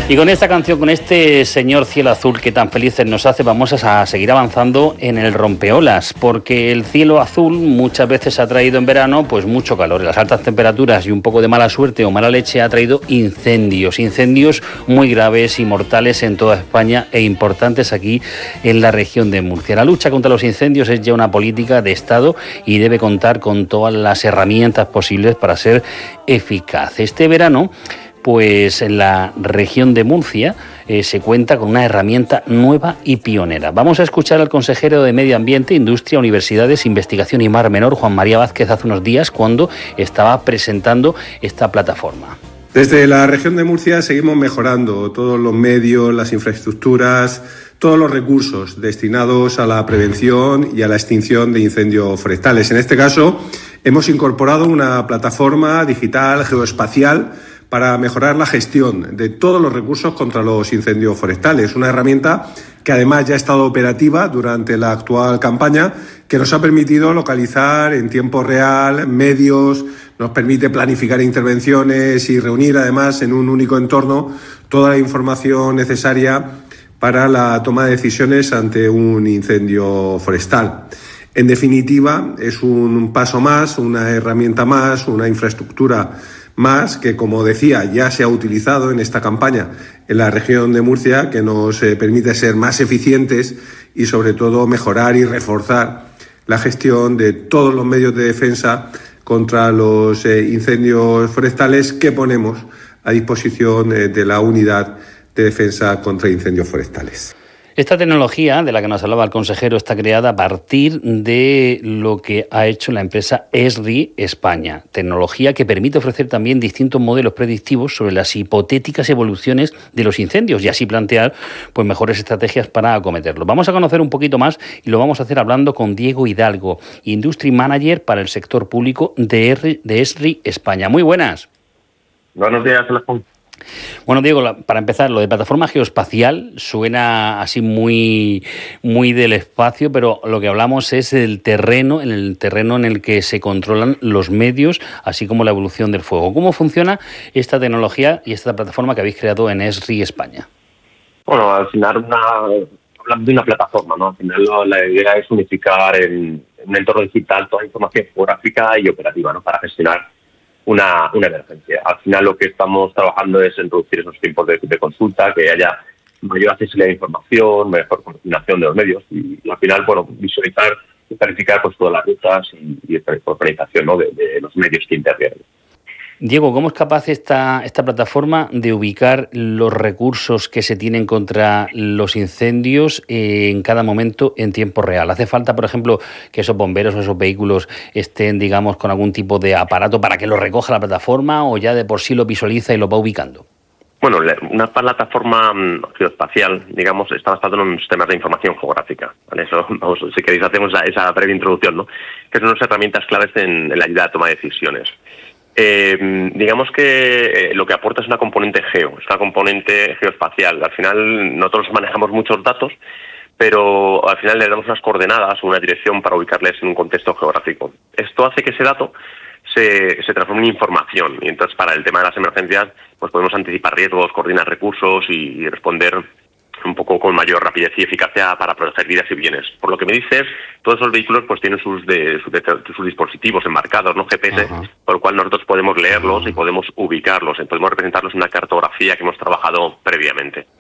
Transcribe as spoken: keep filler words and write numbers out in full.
Y con esta canción, con este señor cielo azul que tan felices nos hace, vamos a seguir avanzando en el rompeolas, porque el cielo azul muchas veces ha traído en verano pues mucho calor. Las altas temperaturas y un poco de mala suerte o mala leche ha traído incendios, incendios muy graves y mortales en toda España e importantes aquí en la región de Murcia. La lucha contra los incendios es ya una política de Estado y debe contar con todas las herramientas posibles para ser eficaz. Este verano, pues en la región de Murcia eh, se cuenta con una herramienta nueva y pionera. Vamos a escuchar al consejero de Medio Ambiente, Industria, Universidades, Investigación y Mar Menor, Juan María Vázquez, hace unos días cuando estaba presentando esta plataforma. Desde la región de Murcia seguimos mejorando todos los medios, las infraestructuras, todos los recursos destinados a la prevención y a la extinción de incendios forestales. En este caso, hemos incorporado una plataforma digital geoespacial para mejorar la gestión de todos los recursos contra los incendios forestales. Una herramienta que además ya ha estado operativa durante la actual campaña, que nos ha permitido localizar en tiempo real medios, nos permite planificar intervenciones y reunir además en un único entorno toda la información necesaria para la toma de decisiones ante un incendio forestal. En definitiva, es un paso más, una herramienta más, una infraestructura más que, como decía, ya se ha utilizado en esta campaña en la región de Murcia, que nos eh, permite ser más eficientes y, sobre todo, mejorar y reforzar la gestión de todos los medios de defensa contra los eh, incendios forestales que ponemos a disposición eh, de la Unidad de Defensa contra Incendios Forestales. Esta tecnología de la que nos hablaba el consejero está creada a partir de lo que ha hecho la empresa Esri España, tecnología que permite ofrecer también distintos modelos predictivos sobre las hipotéticas evoluciones de los incendios y así plantear pues mejores estrategias para acometerlo. Vamos a conocer un poquito más y lo vamos a hacer hablando con Diego Hidalgo, Industry Manager para el sector público de, R, de Esri España. Muy buenas. Buenos días, Alejandro. Bueno, Diego, para empezar, lo de plataforma geoespacial suena así muy, muy del espacio, pero lo que hablamos es el terreno, en el terreno en el que se controlan los medios, así como la evolución del fuego. ¿Cómo funciona esta tecnología y esta plataforma que habéis creado en Esri España? Bueno, al final una, hablando de una plataforma, ¿no? Al final la idea es unificar en, en un entorno digital toda la información geográfica y operativa, ¿no? Para gestionar Una, una emergencia. Al final lo que estamos trabajando es en reducir esos tiempos de, de consulta, que haya mayor accesibilidad de información, mejor coordinación de los medios y, y al final, bueno, visualizar y clarificar pues todas las rutas y, y esta organización, ¿no? de, de los medios que intervienen. Diego, ¿cómo es capaz esta, esta plataforma de ubicar los recursos que se tienen contra los incendios eh, en cada momento en tiempo real? ¿Hace falta, por ejemplo, que esos bomberos o esos vehículos estén, digamos, con algún tipo de aparato para que lo recoja la plataforma o ya de por sí lo visualiza y lo va ubicando? Bueno, una plataforma geoespacial, digamos, está basada en unos sistemas de información geográfica. ¿Vale? Eso, vamos, si queréis, hacemos esa, esa breve introducción, ¿no? Que son unas herramientas claves en, en la ayuda a toma de decisiones. Eh, digamos que eh, lo que aporta es una componente geo, es una componente geoespacial. Al final nosotros manejamos muchos datos, pero al final le damos unas coordenadas o una dirección para ubicarles en un contexto geográfico. Esto hace que ese dato se, se transforme en información y entonces para el tema de las emergencias pues podemos anticipar riesgos, coordinar recursos y, y responder un poco con mayor rapidez y eficacia para proteger vidas y bienes. Por lo que me dices, todos esos vehículos pues tienen sus, de, sus, de, sus dispositivos enmarcados, ¿no? G P S, uh-huh. Por lo cual nosotros podemos leerlos uh-huh. y podemos ubicarlos, podemos representarlos en una cartografía que hemos trabajado previamente.